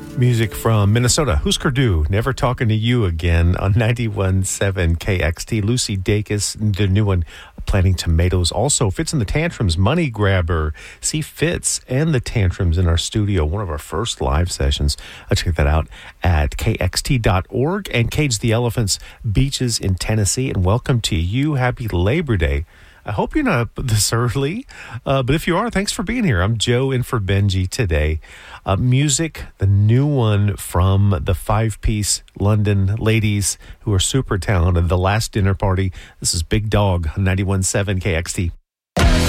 Music from Minnesota. Husker Du, Never Talking to You Again on 91.7 KXT. Lucy Dacus, the new one, Planting Tomatoes. Also, Fitz and the Tantrums, Money Grabber. See Fitz and the Tantrums in our studio, one of our first live sessions. Check that out at kxt.org. And Cage the Elephants, Beaches in Tennessee. And welcome to you. Happy Labor Day. I hope you're not up this early, but if you are, thanks for being here. I'm Joe in for Benji today. Music, the new one from the five-piece London ladies who are super talented, The Last Dinner Party. This is Big Dog on 91.7 KXT.